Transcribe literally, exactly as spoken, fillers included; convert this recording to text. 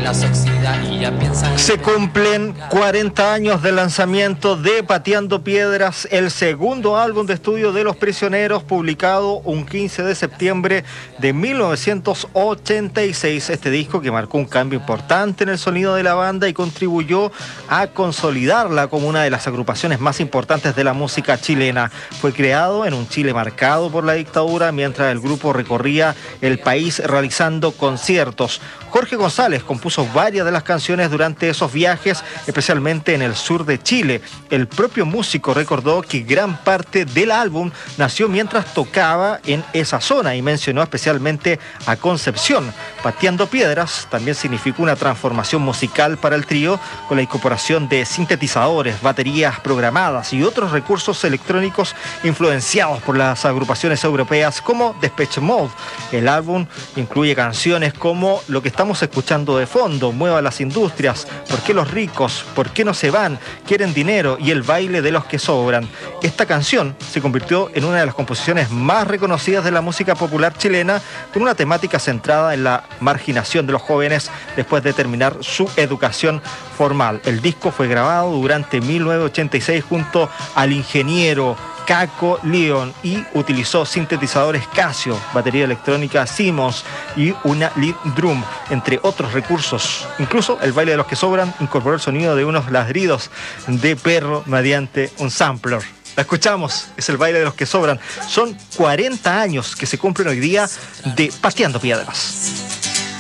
las oxida y ya piensan. Se cumplen cuarenta años del lanzamiento de Pateando Piedras, el segundo álbum de estudio de Los Prisioneros, publicado un quince de septiembre de mil novecientos ochenta y seis. Este disco que marcó un cambio importante en el sonido de la banda y contribuyó a consolidarla como una de las agrupaciones más importantes de la música chilena. Fue creado en un Chile marcado por la dictadura, mientras el grupo recorría el país realizando conciertos. Jorge González compuso varias de las canciones durante esos viajes, especialmente en el sur de Chile. El propio músico recordó que gran parte del álbum nació mientras tocaba en esa zona y mencionó especialmente a Concepción. Pateando Piedras también significó una transformación musical para el trío, con la incorporación de sintetizadores, baterías programadas y otros recursos electrónicos influenciados por las agrupaciones europeas como Depeche Mode. El álbum incluye canciones como lo que estamos escuchando de fondo, Mueva las Industrias, ¿Por qué los ricos? ¿Por qué no se van? Quieren dinero y El baile de los que sobran. Esta canción se convirtió en una de las composiciones más reconocidas de la música popular chilena, con una temática centrada en la marginación de los jóvenes después de terminar su educación formal. El disco fue grabado durante mil novecientos ochenta y seis junto al ingeniero Caco León y utilizó sintetizadores Casio, batería electrónica Simmons y una lead drum, entre otros recursos. Incluso El baile de los que sobran incorporó el sonido de unos ladridos de perro mediante un sampler. La escuchamos, es El baile de los que sobran. Son cuarenta años que se cumplen hoy día de Pateando Piedras.